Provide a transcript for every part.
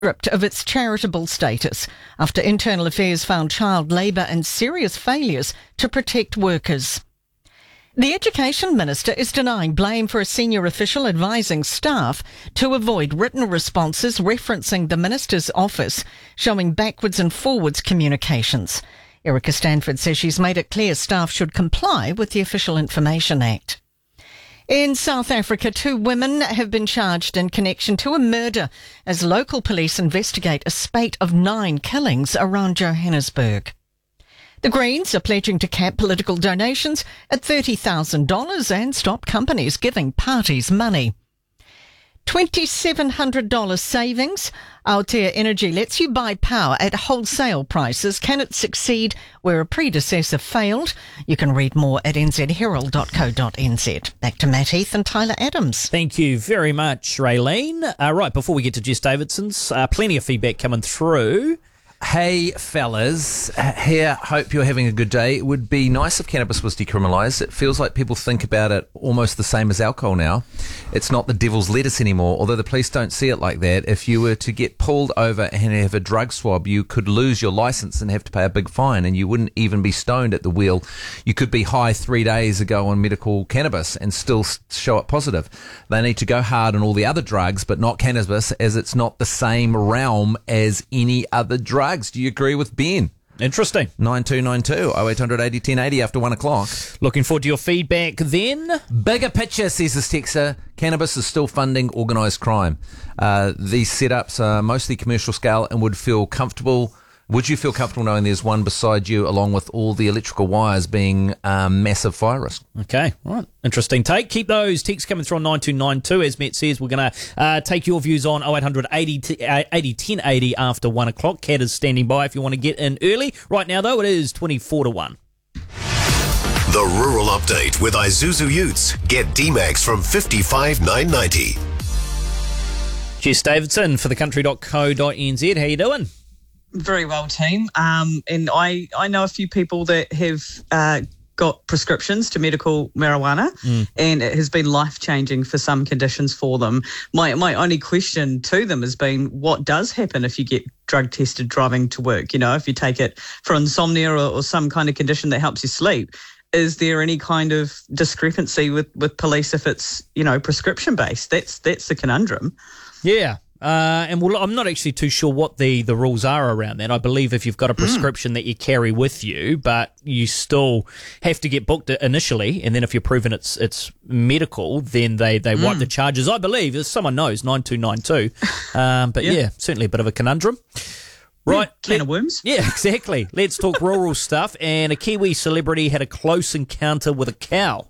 stripped of its charitable status after Internal Affairs found child labour and serious failures to protect workers. The Education Minister is denying blame for a senior official advising staff to avoid written responses referencing the Minister's office showing backwards and forwards communications. Erica Stanford says she's made it clear staff should comply with the Official Information Act. In South Africa, 2 women have been charged in connection to a murder as local police investigate a spate of 9 killings around Johannesburg. The Greens are pledging to cap political donations at $30,000 and stop companies giving parties money. $2,700 savings. Aotea Energy lets you buy power at wholesale prices. Can it succeed where a predecessor failed? You can read more at nzherald.co.nz. Back to Matt Heath and Tyler Adams. Thank you very much, Raylene. Right, before we get to Jess Davidson's, plenty of feedback coming through. Hey fellas, here, hope you're having a good day. It would be nice if cannabis was decriminalised. It feels like people think about it almost the same as alcohol now. It's not the devil's lettuce anymore, although the police don't see it like that. If you were to get pulled over and have a drug swab, you could lose your licence and have to pay a big fine, and you wouldn't even be stoned at the wheel. You could be high 3 days ago on medical cannabis and still show it positive. They need to go hard on all the other drugs, but not cannabis, as it's not the same realm as any other drug. Do you agree with Ben? Interesting. 9292 0800 80 1080 after 1 o'clock. Looking forward to your feedback then. Bigger picture, says this texter. Cannabis is still funding organised crime. These setups are mostly commercial scale and would feel comfortable. Would you feel comfortable knowing there's one beside you along with all the electrical wires being massive fire risk? Okay, right. Interesting take. Keep those texts coming through on 9292. As Matt says, we're going to take your views on 0800 80 1080 after 1 o'clock. Kat is standing by if you want to get in early. Right now, though, it is 24 to 1. The Rural Update with Isuzu Utes. Get D-Max from $55,990. Jess Davidson for thecountry.co.nz. How you doing? Very well, team. And I know a few people that have got prescriptions to medical marijuana, and it has been life-changing for some conditions for them. My only question to them has been, what does happen if you get drug-tested driving to work? You know, if you take it for insomnia or some kind of condition that helps you sleep, is there any kind of discrepancy with police if it's, you know, prescription-based? That's the conundrum. Yeah. I'm not actually too sure what the rules are around that. I believe if you've got a prescription that you carry with you, but you still have to get booked initially, and then if you're proven it's medical, then they wipe the charges. I believe, if someone knows, 9292. But yeah, certainly a bit of a conundrum. Right. Can of worms. Yeah, exactly. Let's talk rural stuff. And a Kiwi celebrity had a close encounter with a cow.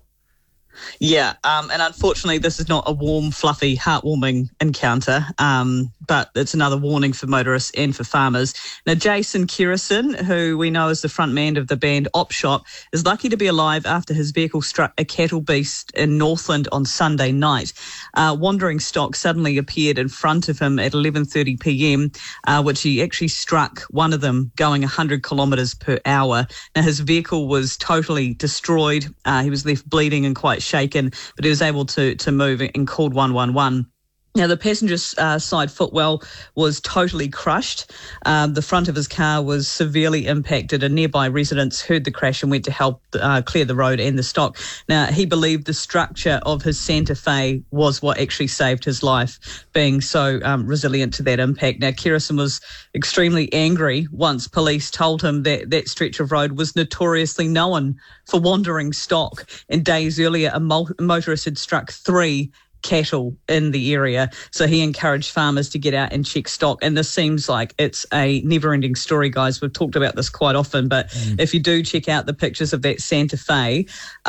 Yeah, and unfortunately this is not a warm, fluffy, heartwarming encounter, but it's another warning for motorists and for farmers. Now, Jason Kirison, who we know as the front man of the band Op Shop, is lucky to be alive after his vehicle struck a cattle beast in Northland on Sunday night. Wandering stock suddenly appeared in front of him at 11:30pm, which he actually struck one of them going 100 kilometres per hour. Now, his vehicle was totally destroyed. He was left bleeding and quite shaken, but he was able to move and called 111. Now, the passenger side footwell was totally crushed. The front of his car was severely impacted, and nearby residents heard the crash and went to help clear the road and the stock. Now, he believed the structure of his Santa Fe was what actually saved his life, being so resilient to that impact. Now, Kirison was extremely angry once police told him that that stretch of road was notoriously known for wandering stock, and days earlier a motorist had struck 3 cattle in the area. So he encouraged farmers to get out and check stock. And this seems like it's a never-ending story, guys. We've talked about this quite often, but if you do check out the pictures of that Santa Fe,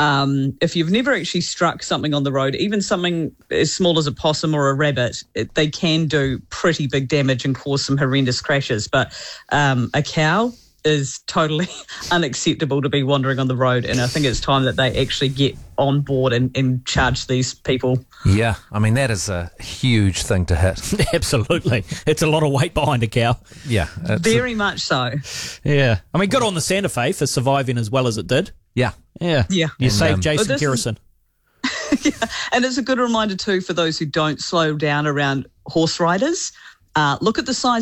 if you've never actually struck something on the road, even something as small as a possum or a rabbit, they can do pretty big damage and cause some horrendous crashes. But a cow is totally unacceptable to be wandering on the road, and I think it's time that they actually get on board and charge these people. Yeah, I mean, that is a huge thing to hit. Absolutely. It's a lot of weight behind a cow. Yeah. Very much so. Yeah. I mean, good on the Santa Fe for surviving as well as it did. Yeah. Yeah. You saved Jason Kirison. Yeah, and it's a good reminder too for those who don't slow down around horse riders. Look at the size